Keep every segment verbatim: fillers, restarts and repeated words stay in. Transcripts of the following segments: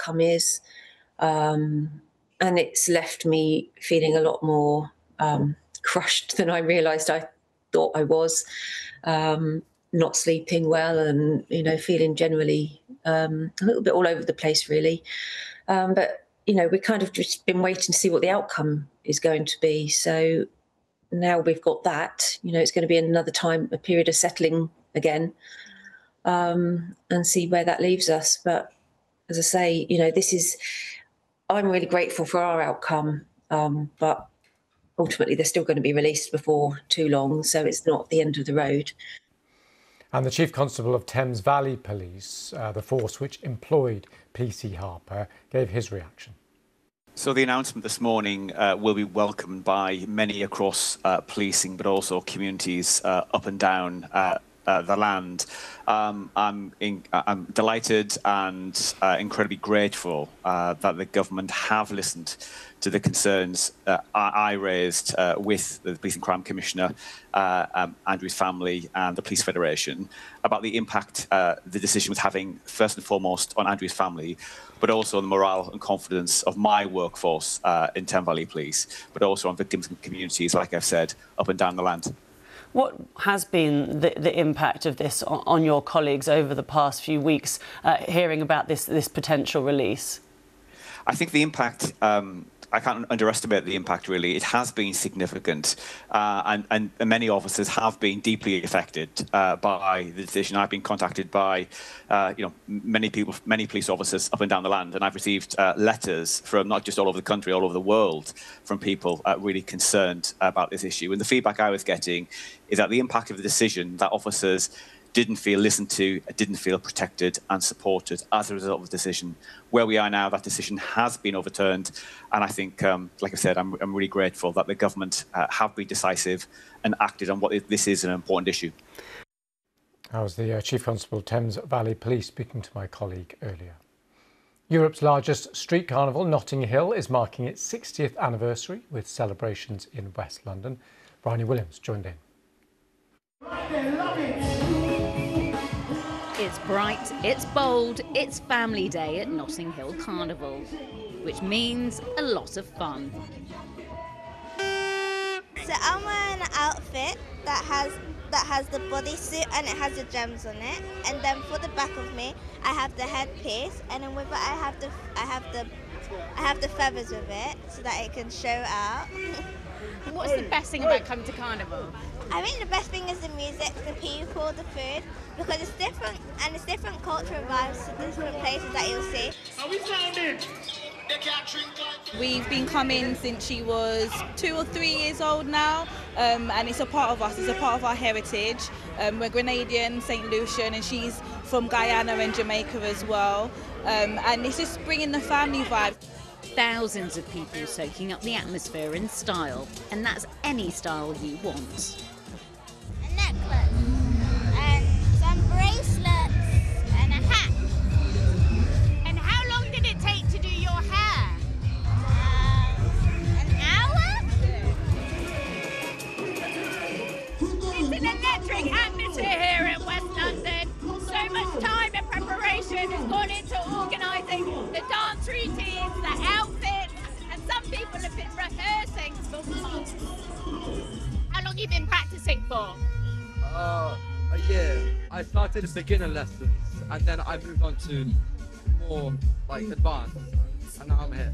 outcome is. Um, and it's left me feeling a lot more um, crushed than I realised I thought I was. Um, not sleeping well and, you know, feeling generally um, a little bit all over the place, really. Um, but, you know, we've kind of just been waiting to see what the outcome is going to be. So now we've got that, you know, it's going to be another time, a period of settling again, um, and see where that leaves us. But as I say, you know, this is, I'm really grateful for our outcome, um, but ultimately they're still going to be released before too long, so it's not the end of the road. And the Chief Constable of Thames Valley Police, uh, the force which employed P C Harper, gave his reaction. So the announcement this morning uh, will be welcomed by many across uh, policing, but also communities uh, up and down uh, uh, the land. Um, I'm, in, I'm delighted and uh, incredibly grateful uh, that the government have listened to the concerns uh, I raised uh, with the Police and Crime Commissioner, uh, um, Andrew's family and the Police Federation about the impact uh, the decision was having, first and foremost, on Andrew's family, but also on the morale and confidence of my workforce uh, in Thames Valley Police, but also on victims and communities, like I've said, up and down the land. What has been the, the impact of this on, on your colleagues over the past few weeks, uh, hearing about this, this potential release? I think the impact... Um, I can't underestimate the impact, really. It has been significant, uh, and, and, and many officers have been deeply affected uh, by the decision. I've been contacted by, uh, you know, many people, many police officers up and down the land, and I've received uh, letters from not just all over the country, all over the world, from people uh, really concerned about this issue. And the feedback I was getting is that the impact of the decision, that officers didn't feel listened to, didn't feel protected and supported as a result of the decision. Where we are now, that decision has been overturned. And I think, um, like I said, I'm, I'm really grateful that the government uh, have been decisive and acted on what this is an important issue. That was the uh, Chief Constable of Thames Valley Police speaking to my colleague earlier. Europe's largest street carnival, Notting Hill, is marking its sixtieth anniversary with celebrations in West London. Bryony Williams joined in. It's bright, it's bold, it's family day at Notting Hill Carnival, which means a lot of fun. So I'm wearing an outfit that has that has the bodysuit and it has the gems on it, and then for the back of me I have the headpiece, and then with it I have the I have the I have the feathers with it so that it can show out. What's the best thing about coming to Carnival? I think the best thing is the music, the people, the food, because it's different and it's different cultural vibes to different places that you'll see. Are we sounding? We've been coming since she was two or three years old now, um, and it's a part of us, it's a part of our heritage. Um, we're Grenadian, Saint Lucian, and she's from Guyana and Jamaica as well, um, and it's just bringing the family vibe. Thousands of people soaking up the atmosphere in style, and that's any style you want. A necklace, and some bracelets, and a hat. And how long did it take to do your hair? Um, an hour? It's an electric atmosphere here in West London. So much time and preparation has gone into organising the dance routines, the outfits, and some people have been rehearsing for months. How long have you been practising for? Uh, a year. I started beginner lessons and then I moved on to more like advanced, and now I'm here.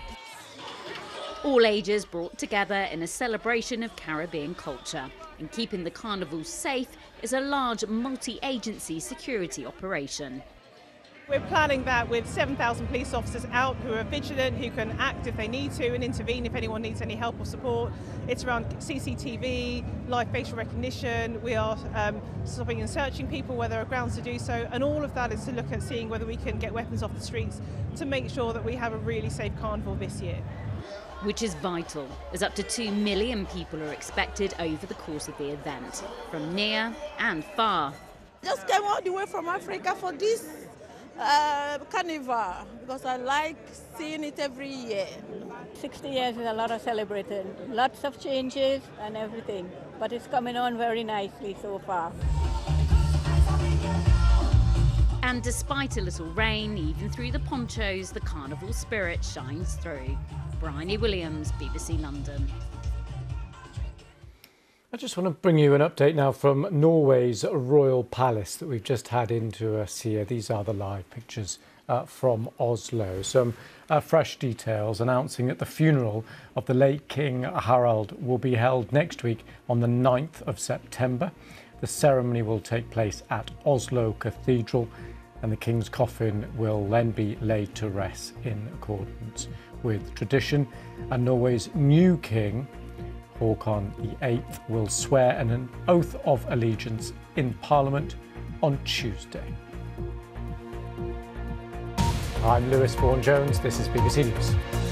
All ages brought together in a celebration of Caribbean culture. And keeping the carnival safe is a large multi-agency security operation. We're planning that with seven thousand police officers out who are vigilant, who can act if they need to and intervene if anyone needs any help or support. It's around C C T V, live facial recognition. We are um, stopping and searching people where there are grounds to do so, and all of that is to look at seeing whether we can get weapons off the streets to make sure that we have a really safe carnival this year. Which is vital, as up to two million people are expected over the course of the event, from near and far. Just came all the way from Africa for this uh, carnival, because I like seeing it every year. sixty years is a lot of celebrating, lots of changes and everything, but it's coming on very nicely so far. And despite a little rain, even through the ponchos, the carnival spirit shines through. Bryony Williams, B B C London. I just want to bring you an update now from Norway's royal palace that we've just had into us here. These are the live pictures uh, from Oslo. Some uh, fresh details announcing that the funeral of the late King Harald will be held next week on the ninth of September. The ceremony will take place at Oslo Cathedral, and the King's coffin will then be laid to rest in accordance with tradition. And Norway's new king, Håkon the eighth, will swear an oath of allegiance in Parliament on Tuesday. I'm Lewis Vaughan-Jones. This is B B C News.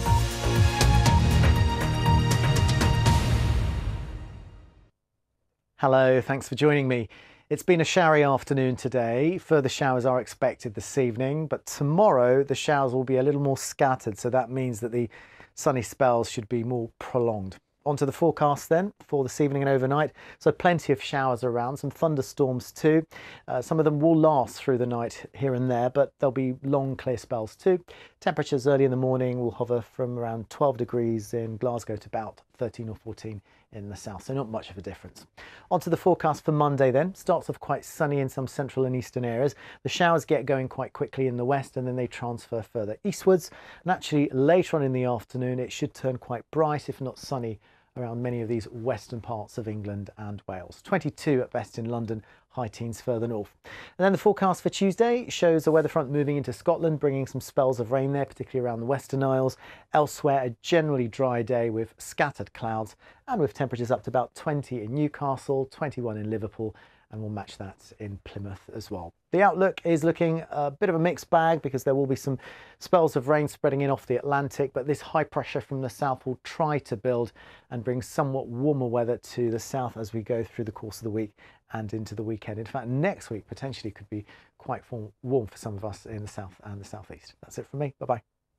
Hello, thanks for joining me. It's been a showery afternoon today. Further showers are expected this evening, but tomorrow the showers will be a little more scattered, so that means that the sunny spells should be more prolonged. On to the forecast then for this evening and overnight. So plenty of showers around, some thunderstorms too. Uh, some of them will last through the night here and there, but there'll be long clear spells too. Temperatures early in the morning will hover from around twelve degrees in Glasgow to about thirteen or fourteen in the south, so not much of a difference. On to the forecast for Monday then. Starts off quite sunny in some central and eastern areas. The showers get going quite quickly in the west and then they transfer further eastwards. And actually later on in the afternoon it should turn quite bright, if not sunny, around many of these western parts of England and Wales. twenty-two at best in London, high teens further north. And then the forecast for Tuesday shows a weather front moving into Scotland, bringing some spells of rain there, particularly around the Western Isles. Elsewhere, a generally dry day with scattered clouds and with temperatures up to about twenty in Newcastle, twenty-one in Liverpool, and we'll match that in Plymouth as well. The outlook is looking a bit of a mixed bag because there will be some spells of rain spreading in off the Atlantic, but this high pressure from the south will try to build and bring somewhat warmer weather to the south as we go through the course of the week and into the weekend. In fact, next week potentially could be quite warm for some of us in the south and the southeast. That's it from me. Bye-bye.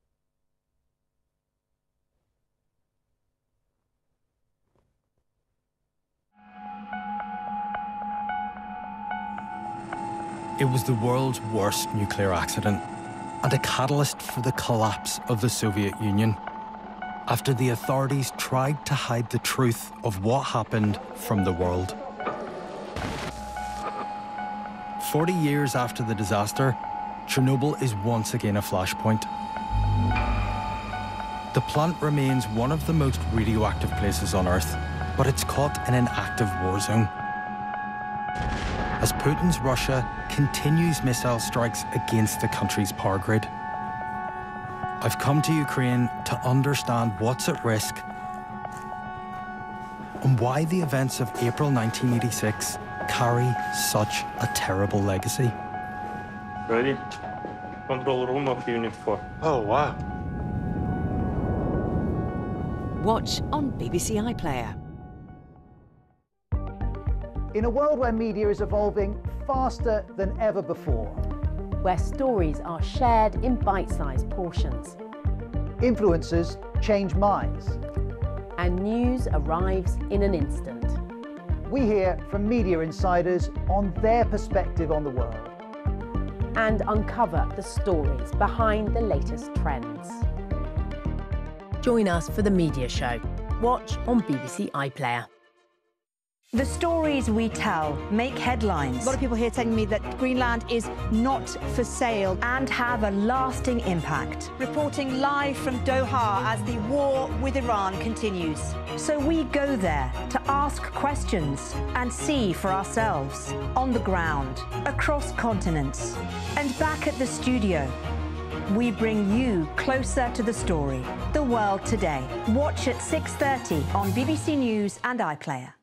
It was the world's worst nuclear accident and a catalyst for the collapse of the Soviet Union after the authorities tried to hide the truth of what happened from the world. Forty years after the disaster, Chernobyl is once again a flashpoint. The plant remains one of the most radioactive places on Earth, but it's caught in an active war zone. As Putin's Russia continues missile strikes against the country's power grid. I've come to Ukraine to understand what's at risk and why the events of April nineteen eighty-six carry such a terrible legacy. Ready? Control room of Unit four. Oh, wow. Watch on B B C iPlayer. In a world where media is evolving faster than ever before, where stories are shared in bite-sized portions, influencers change minds, and news arrives in an instant. We hear from media insiders on their perspective on the world and uncover the stories behind the latest trends. Join us for The Media Show. Watch on B B C iPlayer. The stories we tell make headlines. A lot of people here telling me that Greenland is not for sale and have a lasting impact. Reporting live from Doha as the war with Iran continues. So we go there to ask questions and see for ourselves. On the ground, across continents, and back at the studio. We bring you closer to the story. The World Today. Watch at six thirty on B B C News and iPlayer.